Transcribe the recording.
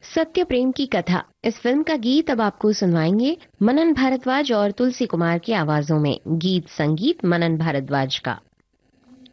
सत्य प्रेम की कथा। इस फिल्म का गीत अब आपको सुनवाएंगे मनन भारद्वाज और तुलसी कुमार की आवाजों में। गीत संगीत मनन भारद्वाज का।